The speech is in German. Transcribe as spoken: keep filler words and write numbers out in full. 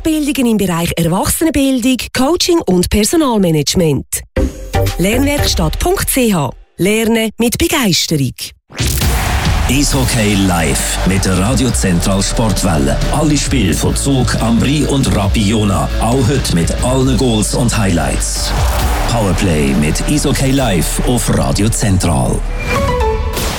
Weiterbildungen im Bereich Erwachsenenbildung, Coaching und Personalmanagement. Lernwerkstatt punkt c h. Lernen mit Begeisterung. Eishockey live mit der Radio Central Sportwelle. Alle Spiele von Zug, Ambri und Rappi-Jona. Auch heute mit allen Goals und Highlights. Powerplay mit Eishockey live auf Radio Central.